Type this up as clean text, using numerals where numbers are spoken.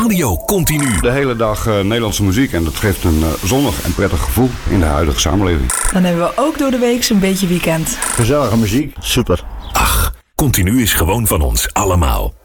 Radio Continu. De hele dag Nederlandse muziek en dat geeft een zonnig en prettig gevoel in de huidige samenleving. Dan hebben we ook door de week een beetje weekend. Gezellige muziek, super. Ach, Continu is gewoon van ons allemaal.